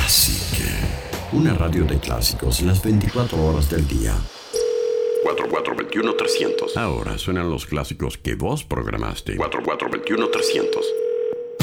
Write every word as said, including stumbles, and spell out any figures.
Classic. Una radio de clásicos las veinticuatro horas del día. cuatro cuatro dos uno trescientos. Ahora suenan los clásicos que vos programaste. cuatro cuatro dos uno trescientos.